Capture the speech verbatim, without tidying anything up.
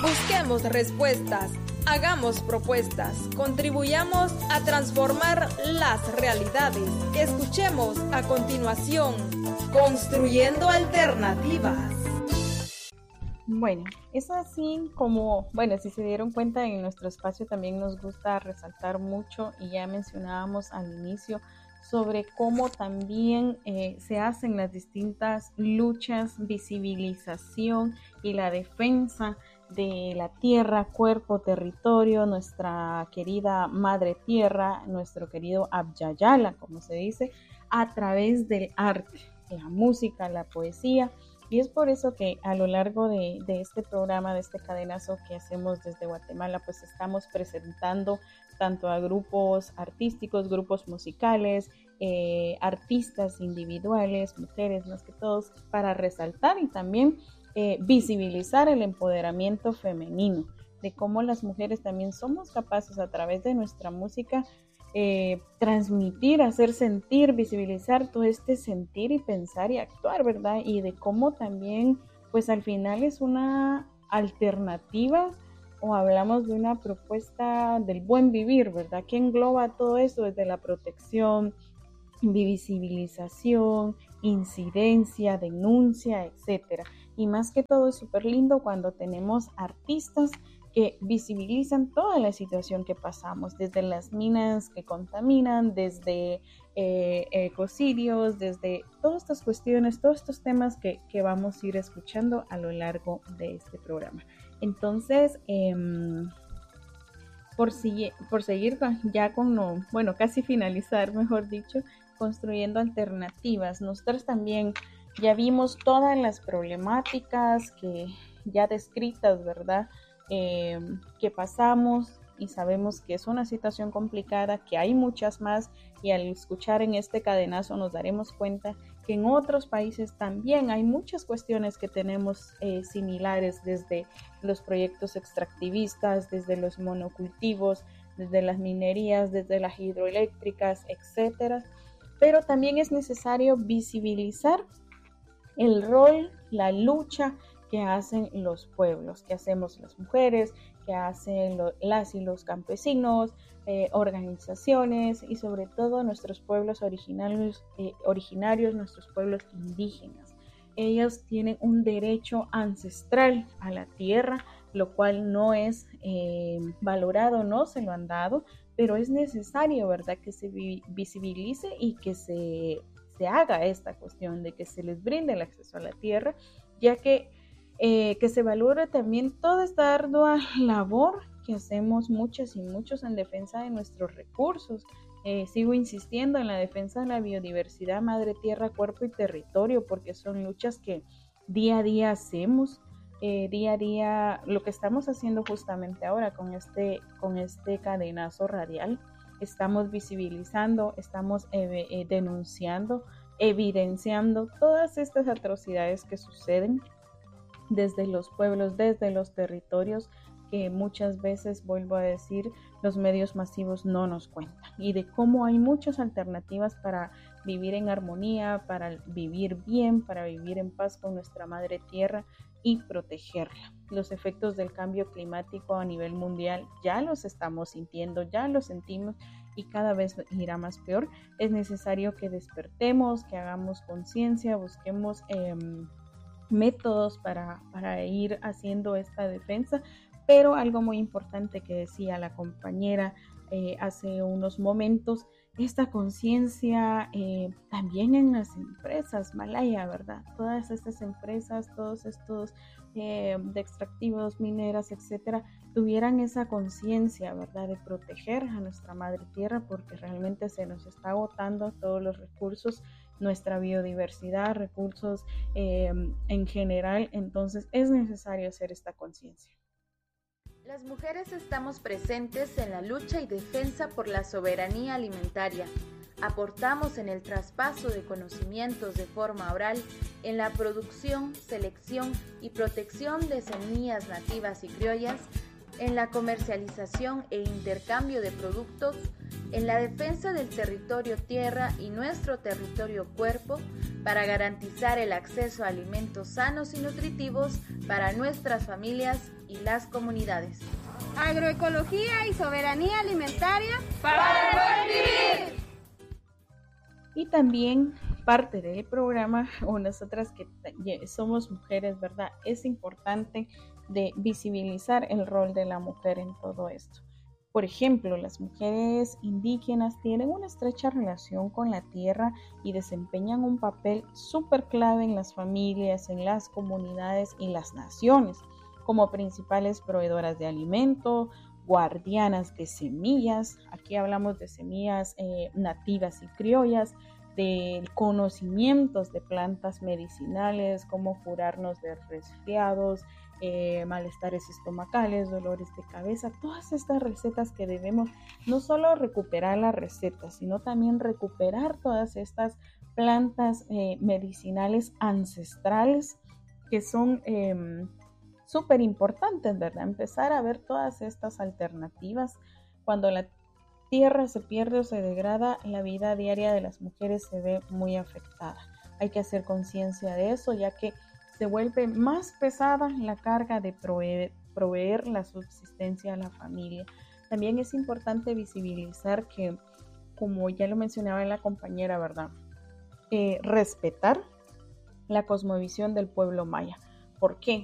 Busquemos respuestas, hagamos propuestas, contribuyamos a transformar las realidades. Escuchemos a continuación, Construyendo Alternativas. Bueno, es así como, bueno, si se dieron cuenta, en nuestro espacio también nos gusta resaltar mucho, y ya mencionábamos al inicio sobre cómo también eh, se hacen las distintas luchas, visibilización y la defensa de la tierra, cuerpo, territorio, nuestra querida madre tierra, nuestro querido Abyayala, como se dice, a través del arte, la música, la poesía. Y es por eso que a lo largo de, de este programa, de este cadenazo que hacemos desde Guatemala, pues estamos presentando tanto a grupos artísticos, grupos musicales, eh, artistas individuales, mujeres más que todos, para resaltar y también eh, visibilizar el empoderamiento femenino, de cómo las mujeres también somos capaces a través de nuestra música Eh, transmitir, hacer sentir, visibilizar todo este sentir y pensar y actuar, ¿verdad? Y de cómo también, pues al final es una alternativa, o hablamos de una propuesta del buen vivir, ¿verdad? Que engloba todo eso desde la protección, visibilización, incidencia, denuncia, etcétera. Y más que todo es súper lindo cuando tenemos artistas que visibilizan toda la situación que pasamos, desde las minas que contaminan, desde eh, ecocidios, desde todas estas cuestiones, todos estos temas que, que vamos a ir escuchando a lo largo de este programa. Entonces, eh, por, si, por seguir ya con, lo, bueno, casi finalizar, mejor dicho, construyendo alternativas, nosotros también ya vimos todas las problemáticas que ya descritas, ¿verdad? Eh, que pasamos, y sabemos que es una situación complicada, que hay muchas más, y al escuchar en este cadenazo nos daremos cuenta que en otros países también hay muchas cuestiones que tenemos eh, similares, desde los proyectos extractivistas, desde los monocultivos, desde las minerías, desde las hidroeléctricas, etcétera. Pero también es necesario visibilizar el rol, la lucha que hacen los pueblos, que hacemos las mujeres, que hacen lo, las y los campesinos, eh, organizaciones, y sobre todo nuestros pueblos originarios, eh, originarios, nuestros pueblos indígenas. Ellos tienen un derecho ancestral a la tierra, lo cual no es eh, valorado, no se lo han dado, pero es necesario, ¿verdad?, que se vi- visibilice y que se, se haga esta cuestión de que se les brinde el acceso a la tierra, ya que Eh, que se valore también toda esta ardua labor que hacemos muchas y muchos en defensa de nuestros recursos. Eh, sigo insistiendo en la defensa de la biodiversidad, madre tierra, cuerpo y territorio, porque son luchas que día a día hacemos, eh, día a día, lo que estamos haciendo justamente ahora con este, con este cadenazo radial. Estamos visibilizando, estamos eh, eh, denunciando, evidenciando todas estas atrocidades que suceden desde los pueblos, desde los territorios, que muchas veces, vuelvo a decir, los medios masivos no nos cuentan, y de cómo hay muchas alternativas para vivir en armonía, para vivir bien, para vivir en paz con nuestra madre tierra y protegerla. Los efectos del cambio climático a nivel mundial ya los estamos sintiendo, ya los sentimos, y cada vez irá más peor. Es necesario que despertemos, que hagamos conciencia, busquemos eh, métodos para, para ir haciendo esta defensa. Pero algo muy importante que decía la compañera eh, hace unos momentos, esta conciencia eh, también en las empresas, Malaya, ¿verdad? Todas estas empresas, todos estos eh, de extractivos, mineras, etcétera, tuvieran esa conciencia, ¿verdad?, de proteger a nuestra madre tierra, porque realmente se nos está agotando todos los recursos, nuestra biodiversidad, recursos eh, en general. Entonces es necesario hacer esta conciencia. Las mujeres estamos presentes en la lucha y defensa por la soberanía alimentaria. Aportamos en el traspaso de conocimientos de forma oral, en la producción, selección y protección de semillas nativas y criollas, en la comercialización e intercambio de productos, en la defensa del territorio tierra y nuestro territorio cuerpo, para garantizar el acceso a alimentos sanos y nutritivos para nuestras familias y las comunidades. Agroecología y soberanía alimentaria para el buen vivir. Y también parte del programa, o nosotras que somos mujeres, ¿verdad? Es importante de visibilizar el rol de la mujer en todo esto. Por ejemplo, las mujeres indígenas tienen una estrecha relación con la tierra y desempeñan un papel súper clave en las familias, en las comunidades y las naciones, como principales proveedoras de alimento, guardianas de semillas. Aquí hablamos de semillas eh, nativas y criollas, de conocimientos de plantas medicinales, cómo curarnos de resfriados, eh, malestares estomacales, dolores de cabeza, todas estas recetas que debemos no solo recuperar la receta, sino también recuperar todas estas plantas eh, medicinales ancestrales que son eh, súper importantes, ¿verdad? Empezar a ver todas estas alternativas. Cuando la tierra se pierde o se degrada, la vida diaria de las mujeres se ve muy afectada. Hay que hacer conciencia de eso, ya que se vuelve más pesada la carga de proveer, proveer la subsistencia a la familia. También es importante visibilizar que, como ya lo mencionaba la compañera, ¿verdad? Eh, respetar la cosmovisión del pueblo maya. ¿Por qué?